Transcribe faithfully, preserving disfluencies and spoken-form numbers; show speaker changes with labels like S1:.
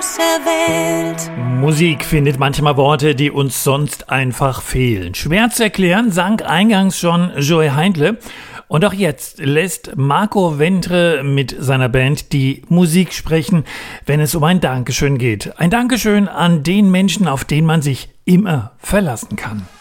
S1: auserwählt.
S2: Musik findet manchmal Worte, die uns sonst einfach fehlen. Schwer zu erklären, sang eingangs schon Joey Heindle. Und auch jetzt lässt Marco Ventre mit seiner Band die Musik sprechen, wenn es um ein Dankeschön geht. Ein Dankeschön an den Menschen, auf den man sich immer verlassen kann.